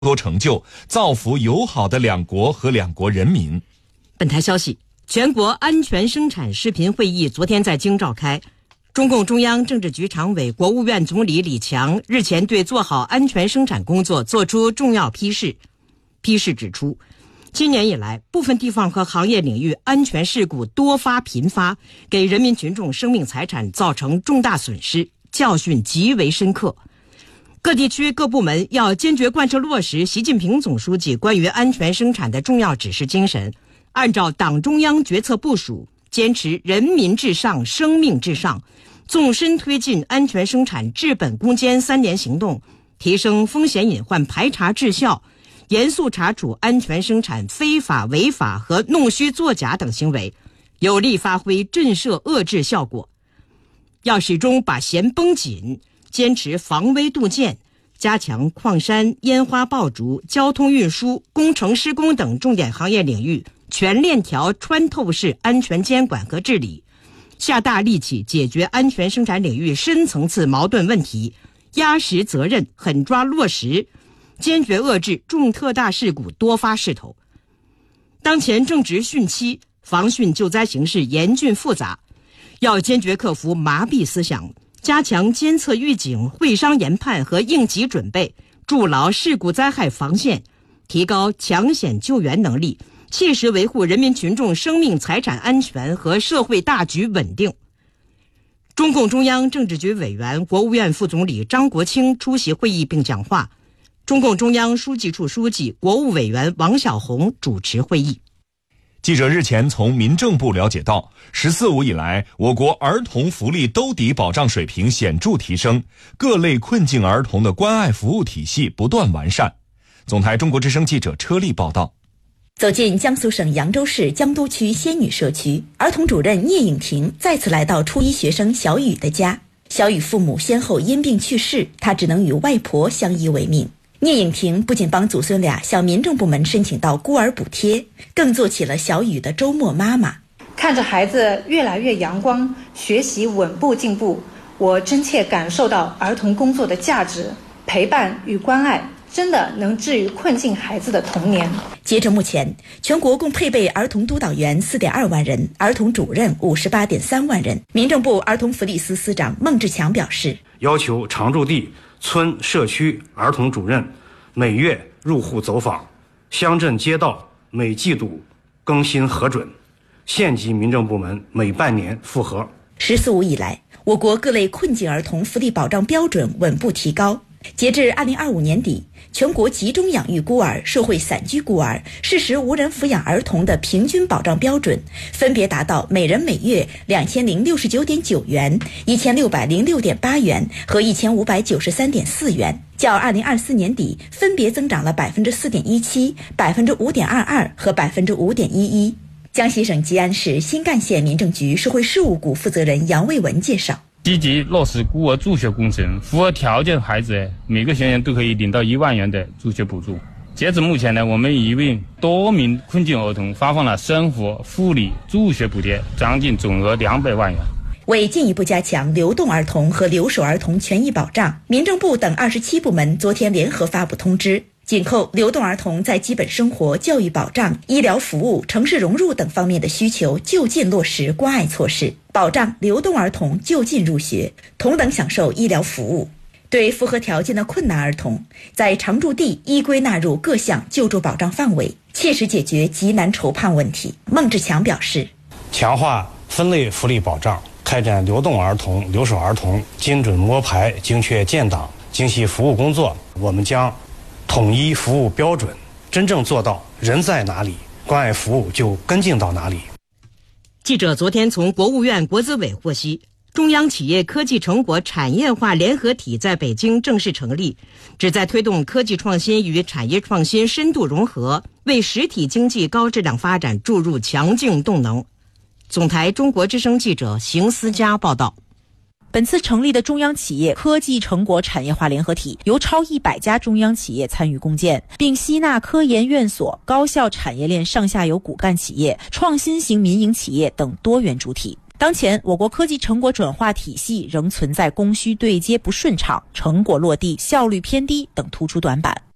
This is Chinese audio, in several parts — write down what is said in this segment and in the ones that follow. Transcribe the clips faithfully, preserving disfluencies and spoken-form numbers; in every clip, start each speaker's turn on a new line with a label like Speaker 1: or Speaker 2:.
Speaker 1: 多成就，造福友好的两国和两国人民。
Speaker 2: 本台消息，全国安全生产视频会议昨天在京召开。中共中央政治局常委、国务院总理李强日前对做好安全生产工作作出重要批示。批示指出，今年以来，部分地方和行业领域安全事故多发频发，给人民群众生命财产造成重大损失，教训极为深刻。各地区各部门要坚决贯彻落实习近平总书记关于安全生产的重要指示精神，按照党中央决策部署，坚持人民至上、生命至上，纵深推进安全生产治本攻坚三年行动，提升风险隐患排查质效，严肃查处安全生产非法违法和弄虚作假等行为，有力发挥震慑遏制效果。要始终把弦绷紧，坚持防微杜渐，加强矿山、烟花爆竹、交通运输、工程施工等重点行业领域全链条穿透式安全监管和治理，下大力气解决安全生产领域深层次矛盾问题，压实责任，狠抓落实，坚决遏制重特大事故多发势头。当前正值汛期，防汛救灾形势严峻复杂，要坚决克服麻痹思想，加强监测预警、会商研判和应急准备，筑牢事故灾害防线，提高抢险救援能力，切实维护人民群众生命财产安全和社会大局稳定。中共中央政治局委员、国务院副总理张国清出席会议并讲话，中共中央书记处书记、国务委员王小洪主持会议。
Speaker 1: 记者日前从民政部了解到，十四五以来，我国儿童福利兜底保障水平显著提升，各类困境儿童的关爱服务体系不断完善。总台中国之声记者车丽报道。
Speaker 3: 走进江苏省扬州市江都区仙女社区，儿童主任聂颖婷再次来到初一学生小雨的家。小雨父母先后因病去世，她只能与外婆相依为命。聂颖婷不仅帮祖孙俩向民政部门申请到孤儿补贴，更做起了小雨的周末妈妈。
Speaker 4: 看着孩子越来越阳光，学习稳步进步，我真切感受到儿童工作的价值，陪伴与关爱真的能治愈困境孩子的童年。
Speaker 3: 截至目前，全国共配备儿童督导员 四点二万人，儿童主任 五十八点三万人。民政部儿童福利司司长孟志强表示，
Speaker 5: 要求常住地、村、社区儿童主任每月入户走访，乡镇街道每季度更新核准，县级民政部门每半年复核。
Speaker 3: 十四五以来，我国各类困境儿童福利保障标准稳步提高。截至二零二五年底，全国集中养育孤儿、社会散居孤儿、事实无人抚养儿童的平均保障标准分别达到每人每月两千零六十九点九元、一千六百零六点八元和一千五百九十三点四元，较二零二四年底分别增长了百分之四点一七、百分之五点二二和百分之五点一一。江西省吉安市新干县民政局社会事务股负责人杨卫文介绍。
Speaker 6: 积极落实孤儿助学工程，符合条件孩子每个学员都可以领到一万元的助学补助。截止目前呢，我们已为多名困境儿童发放了生活、护理、助学补贴，将近总额两百万元。
Speaker 3: 为进一步加强流动儿童和留守儿童权益保障，民政部等二十七部门昨天联合发布通知，紧扣流动儿童在基本生活、教育保障、医疗服务、城市融入等方面的需求，就近落实关爱措施，保障流动儿童就近入学，同等享受医疗服务。对符合条件的困难儿童，在常住地依规纳入各项救助保障范围，切实解决急难愁盼问题。孟志强表示，
Speaker 5: 强化分类福利保障，开展流动儿童、留守儿童精准摸排、精确建档、精细服务工作，我们将统一服务标准，真正做到人在哪里，关爱服务就跟进到哪里。
Speaker 2: 记者昨天从国务院国资委获悉，中央企业科技成果产业化联合体在北京正式成立，旨在推动科技创新与产业创新深度融合，为实体经济高质量发展注入强劲动能。总台中国之声记者邢思佳报道。
Speaker 7: 本次成立的中央企业科技成果产业化联合体，由超一百家中央企业参与共建，并吸纳科研院所、高校产业链上下游骨干企业、创新型民营企业等多元主体。当前，我国科技成果转化体系仍存在供需对接不顺畅、成果落地效率偏低等突出短板。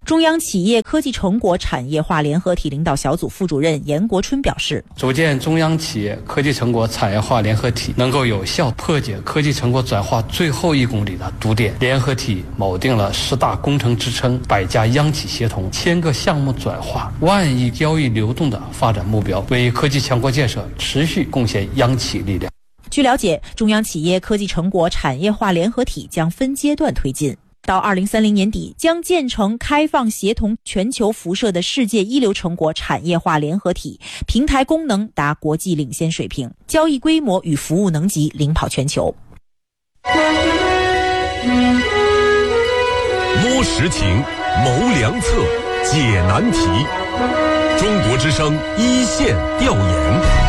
Speaker 7: 中央企业科技成果产业化联合体领导小组副主任严国春表示，
Speaker 8: 组建中央企业科技成果产业化联合体，能够有效破解科技成果转化最后一公里的堵点。联合体锚定了十大工程支撑、百家央企协同、千个项目转化、万亿交易流动的发展目标，为科技强国建设持续贡献央企力量。
Speaker 7: 据了解，中央企业科技成果产业化联合体将分阶段推进。到二零三零年底，将建成开放协同全球辐射的世界一流成果产业化联合体，平台功能达国际领先水平，交易规模与服务能级领跑全球。
Speaker 9: 摸实情，谋良策，解难题。中国之声一线调研。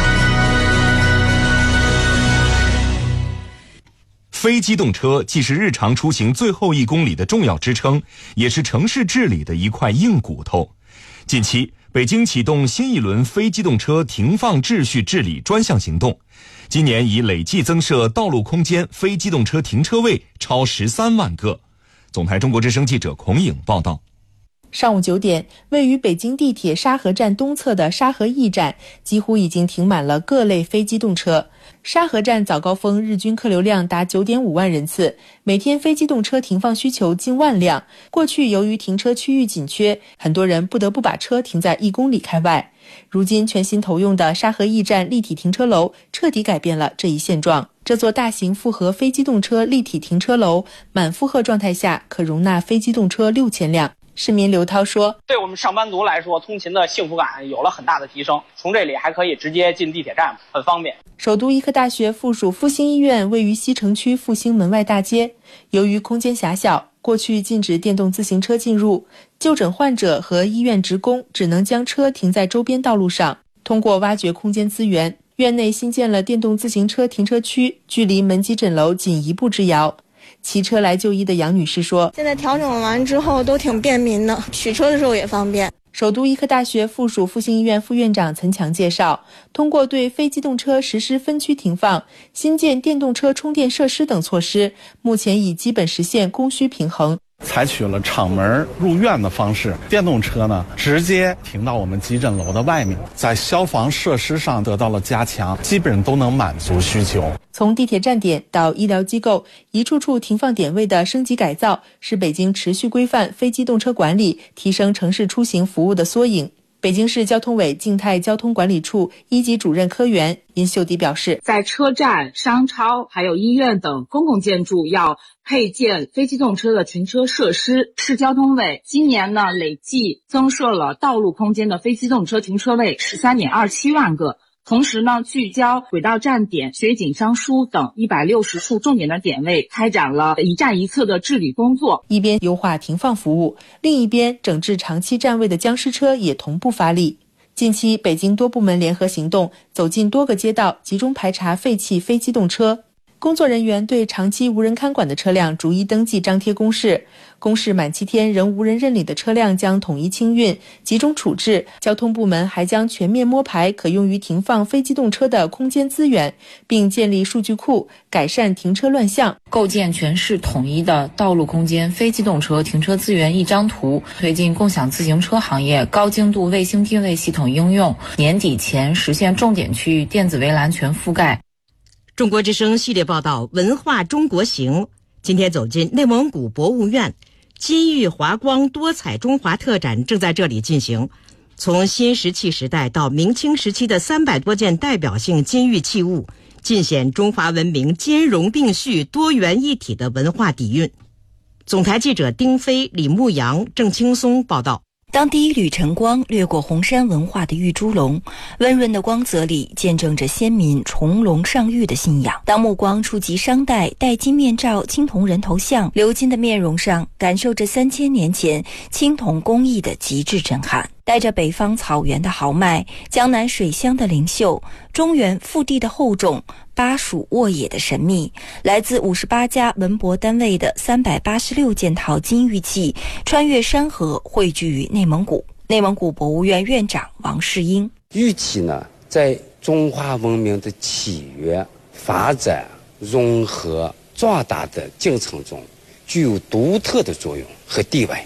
Speaker 1: 非机动车既是日常出行最后一公里的重要支撑，也是城市治理的一块硬骨头。近期，北京启动新一轮非机动车停放秩序治理专项行动，今年已累计增设道路空间非机动车停车位超十三万个。总台中国之声记者孔颖报道。
Speaker 10: 上午九点，位于北京地铁沙河站东侧的沙河驿站几乎已经停满了各类非机动车。沙河站早高峰日均客流量达 九点五万人次，每天非机动车停放需求近万辆。过去由于停车区域紧缺，很多人不得不把车停在一公里开外。如今全新投用的沙河驿站立体停车楼彻底改变了这一现状。这座大型复合非机动车立体停车楼满负荷状态下可容纳非机动车六千辆。市民刘涛说，
Speaker 11: 对我们上班族来说，通勤的幸福感有了很大的提升，从这里还可以直接进地铁站，很方便。
Speaker 10: 首都医科大学附属复兴医院位于西城区复兴门外大街，由于空间狭小，过去禁止电动自行车进入，就诊患者和医院职工只能将车停在周边道路上。通过挖掘空间资源，院内新建了电动自行车停车区，距离门急诊楼仅一步之遥。骑车来就医的杨女士说，
Speaker 12: 现在调整完之后都挺便民的，取车的时候也方便。
Speaker 10: 首都医科大学附属复兴医院副院长岑强介绍，通过对非机动车实施分区停放、新建电动车充电设施等措施，目前已基本实现供需平衡。
Speaker 13: 采取了厂门入院的方式，电动车呢直接停到我们急诊楼的外面，在消防设施上得到了加强，基本都能满足需求。
Speaker 10: 从地铁站点到医疗机构，一处处停放点位的升级改造，是北京持续规范非机动车管理、提升城市出行服务的缩影。北京市交通委静态交通管理处一级主任科员殷秀迪表示，
Speaker 14: 在车站、商超还有医院等公共建筑要配建非机动车的停车设施。市交通委今年呢累计增设了道路空间的非机动车停车位 十三点二七万个。同时呢，聚焦轨道站点、水井商书等一百六十处重点的点位，开展了一站一策的治理工作。
Speaker 10: 一边优化停放服务，另一边整治长期占位的僵尸车也同步发力。近期，北京多部门联合行动，走进多个街道，集中排查废弃非机动车。工作人员对长期无人看管的车辆逐一登记张贴公示，公示满七天仍无人认领的车辆将统一清运、集中处置。交通部门还将全面摸排可用于停放非机动车的空间资源，并建立数据库，改善停车乱象，
Speaker 15: 构建全市统一的道路空间非机动车停车资源一张图，推进共享自行车行业高精度卫星定位系统应用，年底前实现重点区域电子围栏全覆盖。
Speaker 2: 中国之声系列报道《文化中国行》，今天走进内蒙古博物院，金玉华光多彩中华特展正在这里进行。从新石器时代到明清时期的三百多件代表性金玉器物，尽显中华文明兼容并蓄、多元一体的文化底蕴。总台记者丁飞、李牧阳、郑青松报道。
Speaker 16: 当第一缕晨光掠过红山文化的玉猪笼，温润的光泽里见证着先民重龙上玉的信仰。当目光触及商代戴金面罩青铜人头像鎏金的面容上，感受着三千年前青铜工艺的极致震撼。带着北方草原的豪迈，江南水乡的灵秀，中原腹地的厚重，巴蜀沃野的神秘，来自五十八家文博单位的三百八十六件套金玉器，穿越山河汇聚于内蒙古。内蒙古博物院院长王世英，
Speaker 17: 玉器呢，在中华文明的起源、发展、融合、壮大的进程中，具有独特的作用和地位，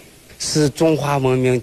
Speaker 17: 是中华文明